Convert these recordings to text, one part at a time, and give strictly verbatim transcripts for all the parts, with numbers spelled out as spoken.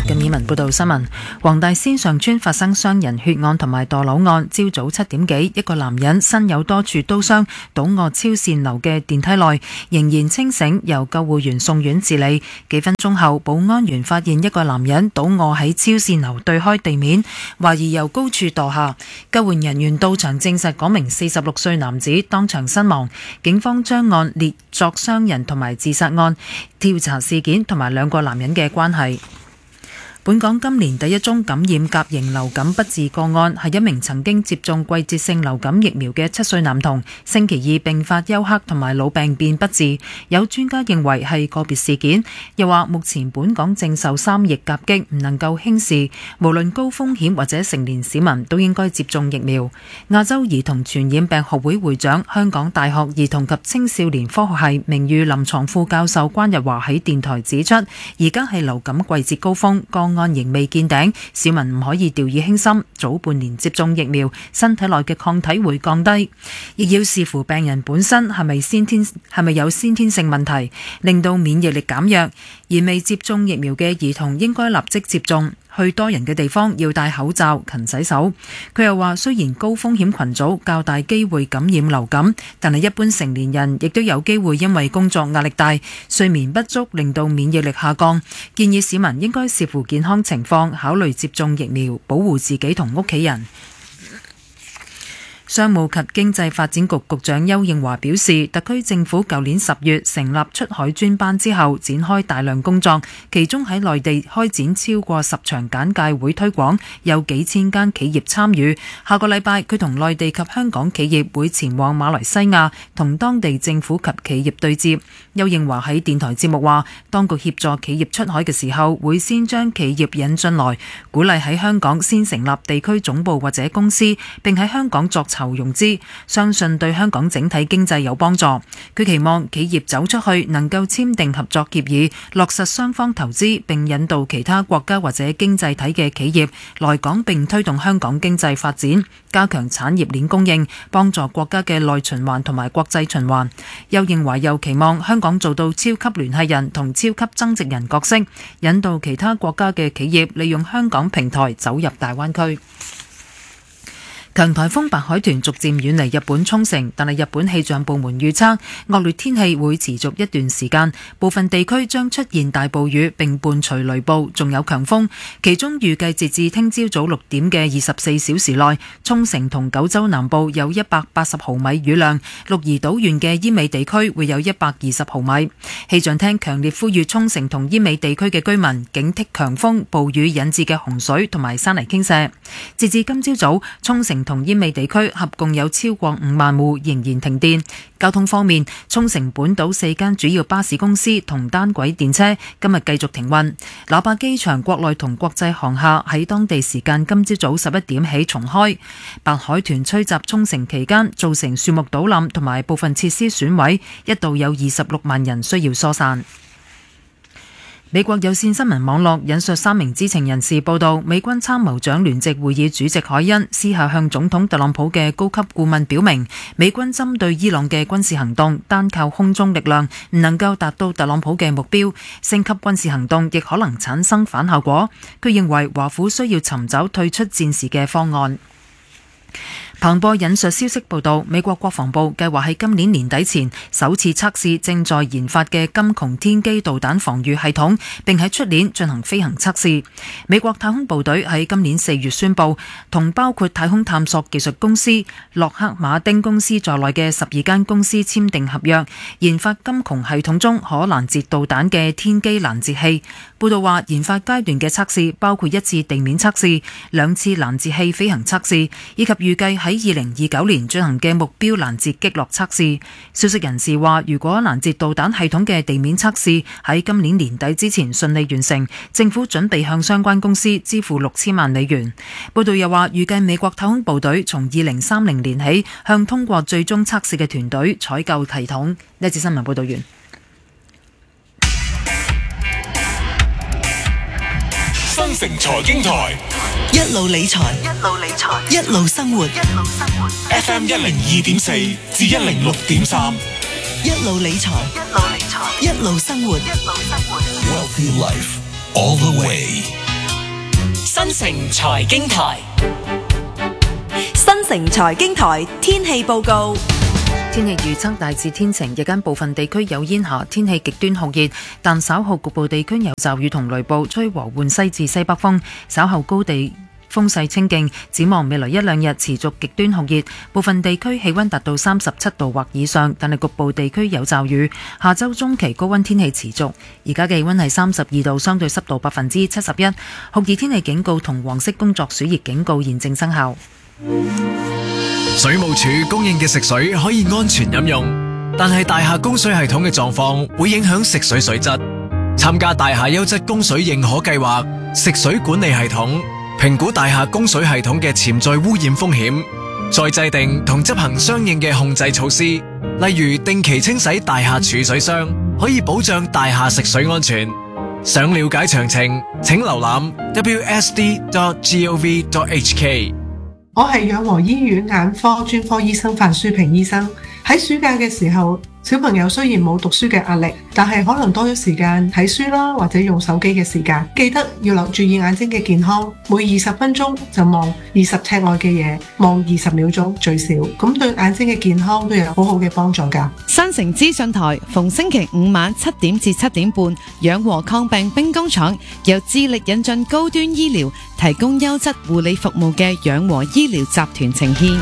嘅美文報道新聞，黃大仙上村發生傷人血案同埋墮樓案。朝早七點幾，一個男人身有多處刀傷，倒卧超線樓嘅電梯內，仍然清醒，由救護員送院治理。幾分鐘後，保安員發現一個男人倒卧喺超線樓對開地面，懷疑由高處墮下。救援人員到場證實，嗰名四十六歲男子當場身亡。警方將案列作傷人同埋自殺案，調查事件同埋兩個男人嘅關係。本港今年第一宗感染甲型流感不治個案，係一名曾經接種季節性流感疫苗嘅七歲男童，星期二併發休克同埋腦病變不治。有專家認為係個別事件，又話目前本港正受三疫夾擊，唔能夠輕視，無論高風險或者成年市民都應該接種疫苗。亞洲兒童傳染病學會會長、香港大學兒童及青少年科學系名譽臨床副教授關日華喺電台指出，而家係流感季節高峰，個案仍未見頂，市民唔可以掉以輕心。早半年接種疫苗，身體內嘅抗體會降低，亦要視乎病人本身係咪先天係咪有先天性問題，令到免疫力減弱。而未接種疫苗嘅兒童應該立即接種。去多人嘅地方要戴口罩、勤洗手。佢又話，雖然高風險群組較大機會感染流感，但係一般成年人亦都有機會因為工作壓力大、睡眠不足，令到免疫力下降。建議市民應該視乎健康情況，考慮接種疫苗，保護自己同屋企人。商務及經濟發展局局長丘應樺表示，特區政府舊年十月成立出海專班之後，展開大量工作，其中喺內地開展超過十場簡介會推廣，有幾千間企業參與。下個禮拜佢同內地及香港企業會前往馬來西亞，同當地政府及企業對接。丘應樺喺電台節目話，當局協助企業出海嘅時候，會先將企業引進來，鼓勵喺香港先成立地區總部或者公司，並喺香港作籌融資，相信對香港整體經濟有幫助。佢期望企業走出去能夠簽訂合作協議，落實雙方投資，並引導其他國家或者經濟體嘅企業來港，並推動香港經濟發展，加強產業鏈供應，幫助國家嘅內循環同埋國際循環。又認為又期望香港做到超級聯繫人同超級增值人角色，引導其他國家嘅企業利用香港平台走入大灣區。強颱風白海豚逐漸遠離日本沖繩，但係日本氣象部門預測惡劣天氣會持續一段時間，部分地區將出現大暴雨並伴隨雷暴，仲有強風。其中預計截至聽朝早六點嘅二十四小時內，沖繩同九州南部有一百八十毫米雨量，鹿兒島縣嘅奄美地區會有一百二十毫米。氣象廳強烈呼籲沖繩同奄美地區嘅居民警惕強風、暴雨引致嘅洪水同埋山泥傾瀉。截至今朝早，沖繩同奄美地區合共有超過五萬戶仍然停電。交通方面，沖繩本島四間主要巴士公司同單軌電車今日繼續停運。那霸機場國內同國際航廈喺當地時間今朝早十一點起重開。白海豚吹襲沖繩期間，造成樹木倒冧同埋部分設施損毀，一度有二十六萬人需要疏散。美國有線新聞網絡引述三名知情人士報道，美軍參謀長聯席會議主席凱恩私下向總統特朗普嘅高級顧問表明，美軍針對伊朗嘅軍事行動單靠空中力量唔能夠達到特朗普嘅目標，升級軍事行動亦可能產生反效果。佢認為華府需要尋找退出戰事嘅方案。彭博引述消息報道，美國國防部計劃喺今年年底前首次測試正在研發嘅金窮天基導彈防禦系統，並喺出年進行飛行測試。美國太空部隊喺今年四月宣布，同包括太空探索技術公司、洛克馬丁公司在內嘅十二間公司簽訂合約，研發金窮系統中可攔截導彈嘅天基攔截器。報道話，研發階段嘅測試包括一次地面測試、兩次攔截器飛行測試，以及預計喺二零二九年進行嘅目標攔截擊落測試。消息人士話，如果攔截導彈系統嘅地面測試喺今年年底之前順利完成，政府準備向相關公司支付六千萬美元。報道又話，預計美國太空部隊從二零三零年起向通過最終測試嘅團隊採購系統。呢一節新聞報道完。 新城財經台， 一路理財，一路理財，一路生活，一路生活。 F M 一零二點四至一零六點三， 一路理財，一路理財，一路生活，一路生活。 Wealthy Life all the way。 新城財經台，新城財經台天氣報告。 天氣預測大致天晴，日間部分地區有煙霞，天氣極端酷熱，但稍後局部地區有驟雨同雷暴，吹和緩西至西北風，稍後高地風勢清勁。展望未來一兩日持續極端酷熱，部分地區氣溫達到三十七度或以上，但係局部地區有驟雨。下周中期高溫天氣持續。而家嘅氣溫係三十二度，相對濕度百分之七十一，酷熱天氣警告同黃色工作暑熱警告現正生效。 水務署供應嘅食水可以安全飲用，但係大廈供水系統嘅狀況會影響食水水質。參加大廈優質供水認可計劃，食水管理系統評估大廈供水系統嘅潛在污染風險，再制定同執行相應嘅控制措施，例如定期清洗大廈儲水箱，可以保障大廈食水安全。想了解詳情，請瀏覽 w s d dot gov dot h k。 我係養和醫院眼科專科醫生范書平醫生。喺暑假嘅時候，小朋友雖然冇讀書嘅壓力，但係可能多咗時間睇書啦，或者用手機嘅時間，記得要留注意眼睛嘅健康。每二十分鐘就望二十尺外嘅嘢，望二十秒鐘最少，咁對眼睛嘅健康都有好好嘅幫助㗎。 新城資訊台逢星期五晚七點至七點半，養和抗病兵工廠由致力引進高端醫療，提供優質護理服務嘅養和醫療集團呈獻。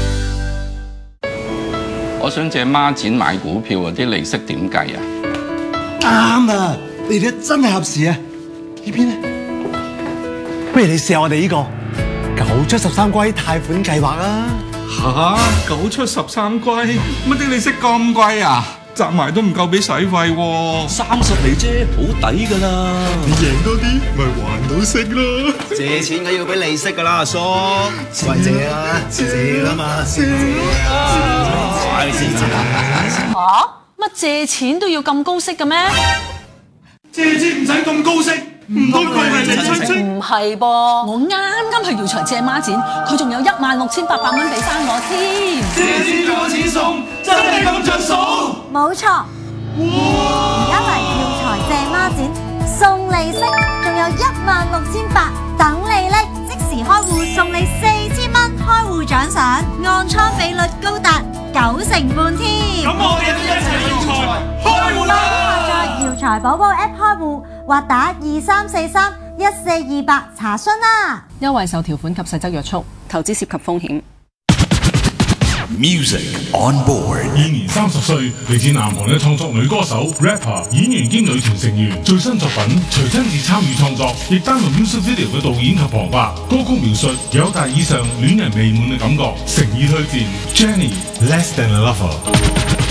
我想借孖展買股票啊，啲利息點計啊？ 啱啊！你哋真係合時啊！呢邊呢？不如你試下我哋呢個九出十三歸貸款計劃啊！ 吓，九出十三歸，乜啲利息咁貴啊？集埋都唔夠俾使費喎， 三十厘啫，好抵噶啦！ 你贏多啲，咪還到息咯！ 借錢梗要俾利息噶啦，阿叔，喂借啊，借啦嘛，借啊！ 吓？乜借錢都要咁高息嘅咩？ 借錢唔使咁高息，唔通佢係你親戚？ 唔係噃，我啱啱去耀才借孖展，佢仲有一萬六千八百蚊俾翻我添。 借錢攞錢送，真係咁着數？ 冇錯，而家嚟耀才借孖展，送利息，仲有一萬六千八等你拎，即時開戶送你四千蚊開戶獎賞，按倉比率高達九成半添。 咁我哋都一齊耀才開戶啦！ 在耀才寶寶 App 開戶或打二三四三一四二八查詢啦。 優惠受條款及細則約束，投資涉及風險。 Music on board。現年三十歲，嚟自南韓嘅創作女歌手、rapper、演員兼女團成員，最新作品隨親自參與創作，亦擔任 music video 嘅導演及旁白。歌曲描述有達以上戀人未滿嘅感覺，誠意推薦 Jennie Less Than a Lover。